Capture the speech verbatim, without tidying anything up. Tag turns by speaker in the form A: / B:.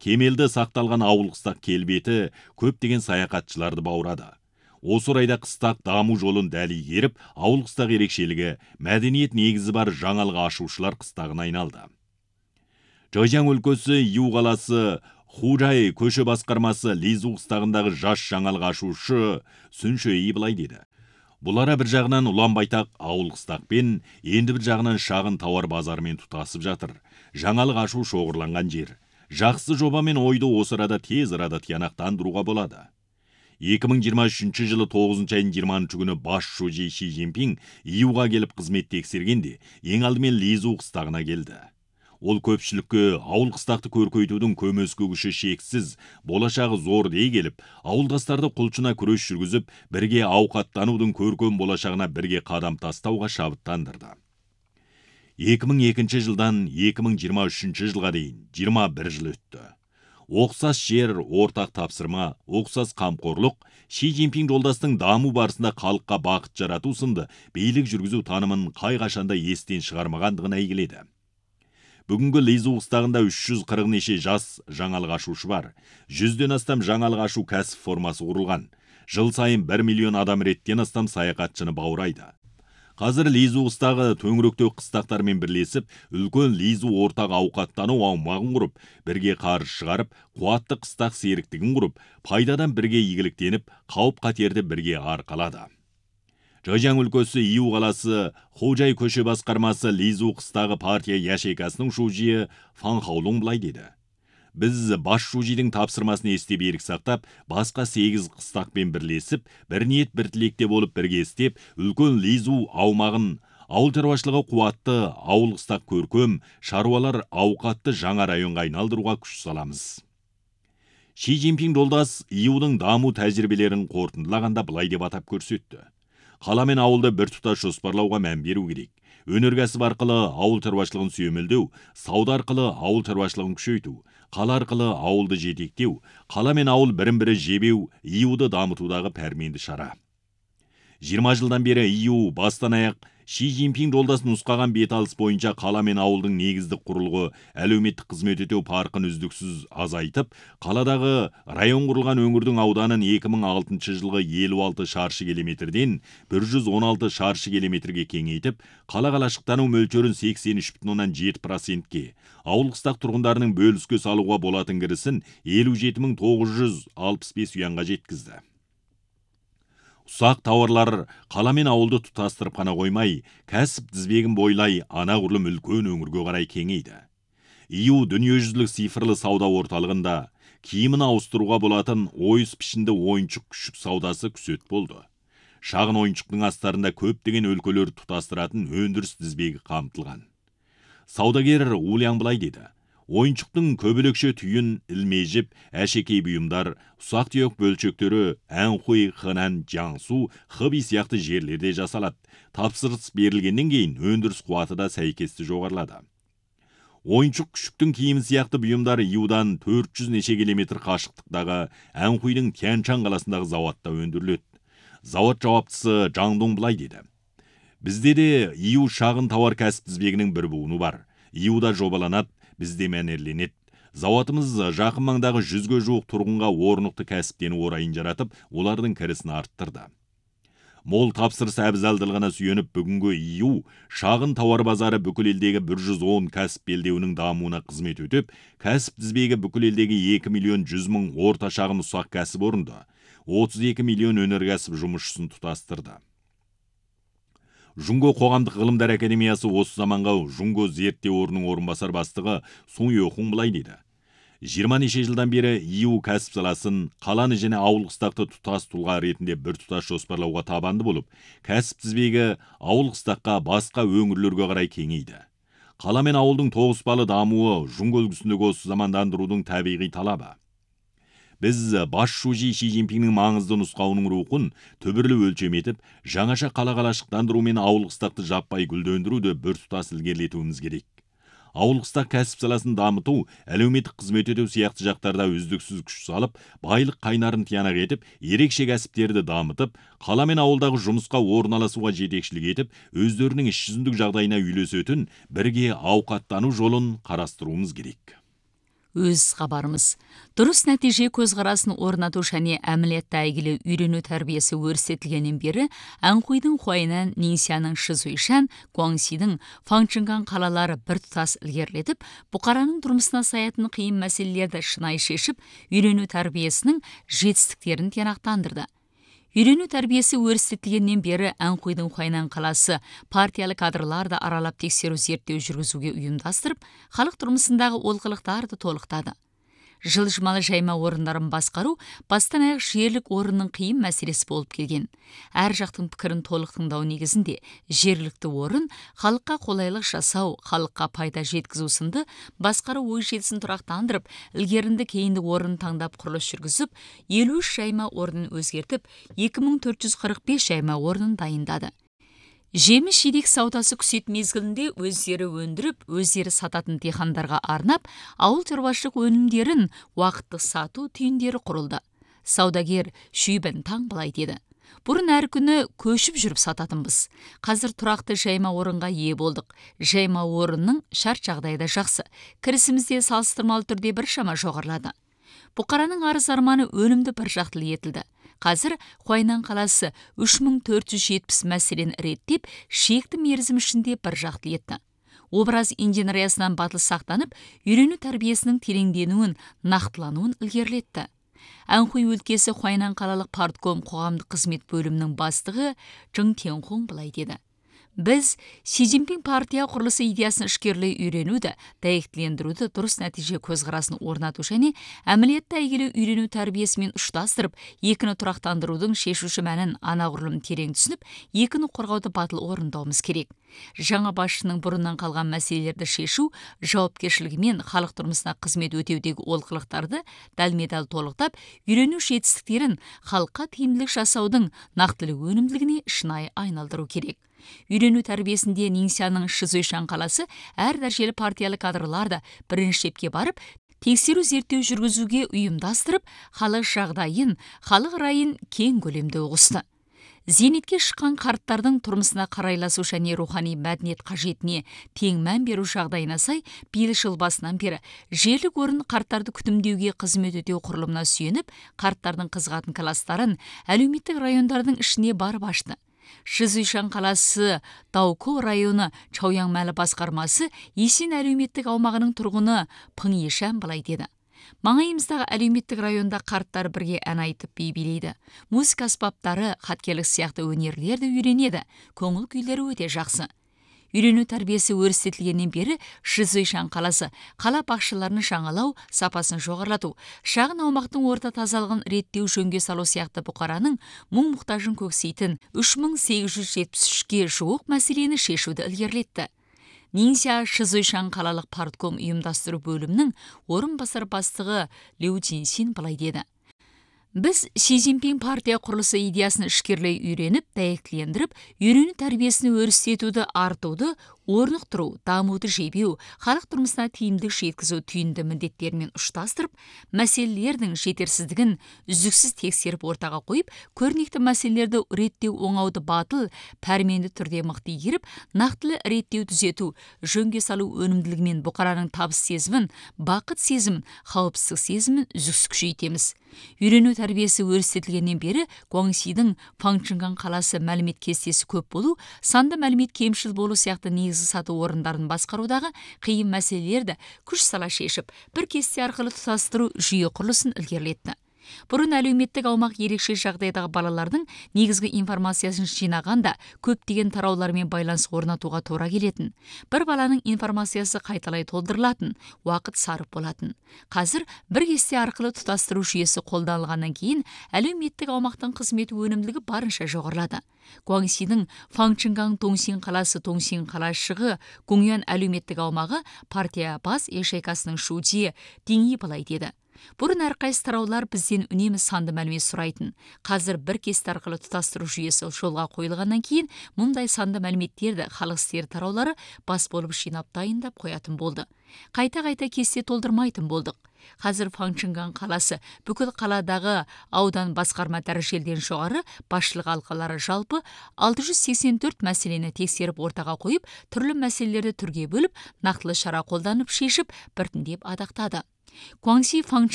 A: кемелді сақталған ауыл қыстақ келбеті көптеген саяхатшыларды баурады. Осы орайда қыстақ даму жолын дәли еріп, ауыл қыстақ ерекшелігі мәдениет негізі бар жаңалық ашушылар қыстағына айналды. Жайжан өлкөсі Иу қаласы Хужай көші басқармасы Лизу қыстағындағы жас жаңалық ашушы Сүншөй былай деді. Бұлара бір жағынан ұлан байтақ ауыл қыстақпен, енді бір жағынан шағын тауар базарымен тұтасып жатыр. Жаңалық ашу шоғырланған жер. Жақсы жобамен ойды осы арада тез арада тиянақтандыруға болады. екі мың жиырма үшінші жылы тоғызыншы айдың жиырмасыншы күні бас шужи Ши Цзиньпин Иуға келіп қызмет тексергенде, ең алдымен Лизу қыстағына келді. Ол көпшілікке ауыл қыстақты көркейтудің көмескі күші шексіз, болашағы зор дей келіп, ауылдастарды құлшына күрес жүргізіп, бірге ауқаттанудың көркем болашағына бірге қадам тастауға шабыттандырды. екі мың екінші жылдан екі мың жиырма үшінші жылға дейін жиырма бір жыл өтті. Оқсас жер, ортақ тапсырма, оқсас қамқорлық, Ши Цзиньпин жолдастың даму барысында халыққа бақыт жарату сынды билік жүргізу танымын қай қашанда естен шығармағандығын әйгіледі. Бүгінгі Лизу қыстағында үш жүз қырық неше жас жаңалық ашушы бар. жүзден астам жаңалық ашу кәсіп формасы құрылған. Жыл сайын бір миллион адам реттен астам саяхатшыны баурайды. Қазір Лизу қыстағы төңіректеу қыстақтармен бірлесіп, үлкен Лизу ортақ ауқаттану аумағын құрып, бірге қаржы шығарып, қуатты қыстақ серіктігін құрып, пайдадан бірге игіліктеніп, қауіп қатерді бірге арқалады. Жайжан өлкөсі Иу қаласы Хужай көші басқармасы Лизу қыстағы партия яшекасының шужиы Фан Хаолун былай деді. Біз бас шужидің тапсырмасын есте берік сақтап, басқа сегіз қыстақпен бірлесіп, бір ниет бір тілекте болып бірге істеп, үлкен Лизу аумағын ауыл шаруашылығы қуатты, ауыл қыстақ көркем, шаруалар ауқатты жаңа районға айналдыруға күш саламыз. Ши Цзиньпин жолдас Иудың даму тәжірибелерін қорытындылағанда былай деп атап көрсетті. Қала мен ауылды бір тұтас жоспарлауға мән беру керек. Өнеркәсіп арқылы ауыл шаруашылығын сүйемелдеу, сауда арқылы ауыл шаруашылығын күшейту, қала арқылы ауылды жетектеу, қала мен ауыл бірін-бірі жебеу Иуды дамытудағы пәрменді шара. жиырма жылдан бері Иу бастан аяқ Ши Цзиньпин жолдас нұсқаған беталыс бойынша қала мен ауылдың негіздік құрылғы әлеуметтік қызмет ету парқын үздіксіз азайтып, қаладағы район құрылған өңірдің ауданын екі мың алтыншы жылғы елу алты шаршы километрден бір жүз он алты шаршы километрге кеңейтіп, қала қалашықтану мөлшерін сексен үш бүтін оннан жеті процентке, ауыл қыстақ тұрғындарының бөліске салуға болатын кірісін елу жеті мың тоғыз жүз алпыс бес ұянға жеткізді. Ұсақ тауарлар қала мен ауылды тұтастырып қана қоймай, кәсіп тізбегін бойлай анағұрлым үлкен өңірге қарай кеңейді. Иу дүниежүзілік цифрлы сауда орталығында киімін ауыстыруға болатын ойыс пішінді ойыншық күшік саудасы күсет болды. Шағын ойыншықтың астарында көптеген өлкөлер тұтастыратын өндіріс тізбегі қамтылған. Саудагер Ульян былай деді. Ойыншықтың көбелекше түйін, ілмежіп, әшекей бұйымдар, ұсақ түйек бөлшектері Әнхуй, Хэнан, Jiangsu, Хэби сияқты жерлерде жасалады. Тапсырыс берілгеннен кейін өндіріс қуаты да сәйкесті жоғарылады. Ойыншық күшіктің киімі сияқты бұйымдары Иудан төрт жүз неше километр қашықтықтағы Әнхуйдың Тянчан қаласындағы зауатта өндіріледі. Зауат жауаптысы Жаңдун былай деді. Бізде де Иу шағын тауар кәсіп тізбегінің бір буыны бар. Иуда жобаланады, бізде мәнерленеді. Зауатымыз жақын маңдағы жүзге жуық тұрғынға орнықты кәсіптені орайын жаратып, олардың кірісін арттырды. Мол тапсырыс әбзалдылығына сүйеніп бүгінгі Иу шағын тауар базары бүкіл елдегі бір жүз он кәсіп белдеуінің дамуына қызмет өтіп, кәсіп тізбегі бүкіл елдегі екі миллион жүз мың орта шағын ұсақ кәсіп орынды, отыз екі миллион өнеркәсіп жұмысшысын тұтастырды. Жунго қоғамдық ғылымдар академиясы осы заманға Жунго зерттеу орнының орынбасар бастығы Сун Йохун былай дейді. жиырма неше жылдан бері Иу кәсіп саласын қаланы және ауыл қыстақты тұтас тұлға ретінде бір тұтас жоспарлауға табанды болып, кәсіп тізбегі ауыл қыстаққа басқа өңірлерге қарай кеңейді. Қала мен ауылдың тоғыспалы дамуы Жунго үлгісіндегі осы замандандырудың табиғи талабы. Біз бас шужи Ши Цзиньпиннің маңызды нұсқауының рухын түбірлі өлшем етіп, жаңаша қала қалашықтандыру мен ауыл қыстақты жаппай гүлдендіруді бір тұтас ілгерілетуіміз керек. Ауыл қыстақ кәсіп саласын дамыту, әлеуметтік қызмет ету сияқты жақтарда үздіксіз күш салып, байлық қайнарын тиянақ етіп, ерекше кәсіптерді дамытып, қала мен ауылдағы жұмысқа орналасуға жетекшілік етіп, өздерінің іс жүзіндік жағдайына үйлесетін бірге ауқаттану жолын қарастыруымыз керек.
B: өз хабарымыз. Дұрыс нәтиже көзқарасын орнату және әмілетті әйгілі үйрену тәрбиесі өрістетілгеннен бері Анхуйдың Хуайнан, Нинсяның Шизуйшан, Гуаңсидің Фаңчжыңган қалалары бір тұтас ілгерілетіп, бұқараның тұрмысына саятын қиын мәселелерді шынайы шешіп, үйрену тәрбиесінің жетістіктерін тиянақтандырды. Үйрену тәрбиесі өрістетілгеннен бері Анхуйдың Хуайнан қаласы партиялы кадрларды аралап тексеру зерттеу жүргізуге ұйымдастырып, халық тұрмысындағы олқылықтарды толықтады. Жылжымалы жайма орындарын басқару бастан аяқ жерлік орынның қиын мәселесі болып келген. Әр жақтың пікірін толық тыңдау негізінде жергілікті орын халыққа қолайлық жасау, халыққа пайда жеткізу сынды басқару ой желісін тұрақтандырып, ілгерінді кейінді орын таңдап құрылыс жүргізіп, елу үш жайма орнын өзгертіп, екі мың төрт жүз қырық бес жайма орнын дайындады. Жеміс жидек саудасы күсет мезгілінде өздері өндіріп, өздері сататын диқандарға арнап, ауыл шаруашылық өнімдерін уақытты сату түйіндері құрылды. Саудагер Шүйбен таң былай деді: бұрын әр күні көшіп жүріп сататынбыз. Қазір тұрақты жайма орынға ие болдық. Жайма орынның шарт жағдайда жақсы. Кірісімізде салыстырмалы түрде біршама жоғарылады. Бұқараның арыз арманы өнімді бір жақтылы етілді. Қазір Хуайнан қаласы үш мың төрт жүз жетпіс мәселені реттеп, шекті мерзім ішінде бір жақтылы етті. Образ инженериясынан батыл сақтанып, үйрену тәрбиесінің тереңденуін, нақтылануын ілгерілетті. Анхуй өлкесі Хуайнан қалалық партком қоғамдық қызмет бөлімінің бастығы Чжың Тенхун былай деді: біз Си Цзиньпин партия құрылысы идеясын ішкерлей үйренуді, дәйектілендіруді, дұрыс нәтиже көзқарасын орнату және әмілетті әйгілі үйрену тәрбиесімен ұштастырып, екіні тұрақтандырудың шешуші мәнін анағұрлым терең түсініп, екіні қорғауды батыл орындауымыз керек. Жаңа басшының бұрыннан қалған мәселелерді шешу, жауапкершілігімен халық тұрмысына қызмет өтеудегі олқылықтарды дәлме-дәл толықтап, үйрену жетістіктерін халыққа тиімділік жасаудың нақтылы өнімділігіне шынайы айналдыру керек. Үйрену тәрбиесінде Нинсяның Шизуйшан қаласы әр дәрежелі партиялы кадрларды бірінші шепке барып, тексеру зерттеу жүргізуге ұйымдастырып, халық жағдайын, халық райын кең көлемде ұғысты. Зейнетке шыққан қарттардың тұрмысына қарайласу және рухани мәдениет қажетіне тең мән беру жағдайына сай, биыл жыл басынан бері жерлік орын қарттарды күтімдеуге қызмет өтеу құрылымына сүйеніп, қарттардың қызығатын кластарын әлеуметтік райондардың ішіне барып ашты. Шизуйшан қаласы Дауко районы Чауяң мәлі басқармасы есен әлеуметтік аумағының тұрғыны Пың Ешан былай деді: маңайымыздағы әлеуметтік районда қарттар бірге ән айтып би билейді. Музыка аспаптары, хаткерлік сияқты өнерлерді үйренеді. Көңіл күйлері өте жақсы. Үйрену тәрбиесі өрістетілгеннен бері Шизуйшан қаласы қала бақшаларын жаңалау, сапасын жоғарлату, шағын аумақтың орта тазалығын реттеу, жөнге салу сияқты бұқараның мұң-мұқтажын көксейтін үш мың сегіз жүз жетпіс үшке жуық мәселені шешуді ілгерілетті. Нинсия Шизуйшан қалалық партком ұйымдастыру бөлімінің орынбасар бастығы Лю Цзиньсин былай деді: біз Си Цзиньпин партия құрылысы идеясын ішкерлей үйреніп, дәйектілендіріп, үйрену тәрбиесін өрістетуді артуды, орнықтыру, дамуды жебеу, халық тұрмысына тиімдік жеткізу түйінді міндеттермен ұштастырып, мәселелердің жетерсіздігін үздіксіз тексеріп ортаға қойып, көрнекті мәселелерді реттеу оңауды батыл, пәрменді түрде мықты игеріп, нақтылы реттеу түзету, жөнге салу өнімділігімен бұқараның табыс сезімін, бақыт сезімін, қауіпсіздік сезімін үздіксіз күшейтеміз. Үйрену тәрбиесі өрістетілгеннен бері Гуаңсидің Фаңчжыңган қаласы мәлімет кестесі көп болу, санды мәлімет кемшіл болу сияқты негізгі сату орындарын басқарудағы қиын мәселелерді күш сала шешіп, бір кесте арқылы тұтастыру жүйе құрылысын ілгерілетті. Бұрын әлеуметтік аумақ ерекше жағдайдағы балалардың негізгі информациясын жинағанда көптеген тараулармен байланыс орнатуға тура келетін. Бір баланың информациясы қайталай толдырылатын, уақыт сарып болатын. Қазір бір кесте арқылы тұтастыру жүйесі қолданылғаннан кейін әлеуметтік аумақтың қызметі өнімділігі барынша жоғарылады. Гуаңсидің Фаңчжыңган Тоңсин қаласы Тоңсин қалашығы Гуңян әлеуметтік аумағы партия бас ешайкасының шудие Деңи былай деді: бұрын әрқайсы тараулар бізден үнемі санды мәлімет сұрайтын. Қазір бір кесте арқылы тұтастыру жүйесі жолға қойылғаннан кейін мұндай санды мәліметтерді халық істері тараулары бас болып жинап дайындап қоятын болды. Қайта-қайта кесте толдырмайтын болдық. Қазір Фаңчжыңган қаласы бүкіл қаладағы аудан басқарма дәрежелден жоғары басшылық алқалары жалпы алты жүз сексен төрт мәселені тексеріп ортаға қойып, түрлі мәселелерді түрге бөліп, нақтылы шара қолданып шешіп, біртіндеп адақтады. Guangxi